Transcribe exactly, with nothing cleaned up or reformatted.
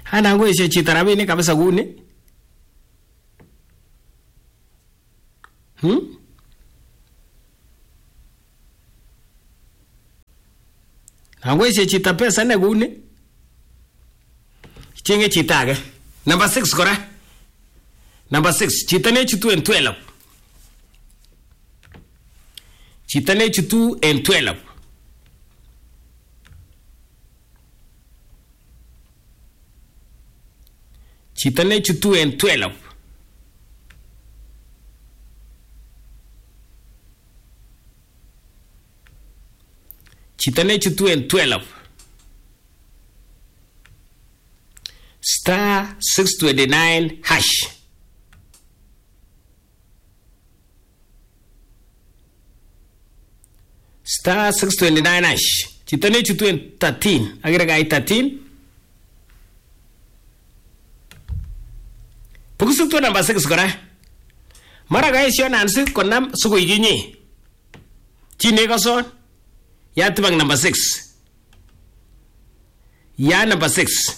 Ana ngoishe chito rabinik kabisa kuni. Hmm? Ngoishe chito pesa ne kuni. Chenge chito age. Number six kora. Number six, chito ne chutu en twelve. Chito ne chutu en twelve. Chito ne chutu en twelve. Chito ne chutu en twelve. Star six twenty-nine hash. Star six twenty-nine hash. Chito ne chutu en thirteen. Agira gai thirteen. Pukusu tu number six kora. Mara gai sio nansi konam suku iginyi. Chine kason. Ya tibang number six. Ya number six.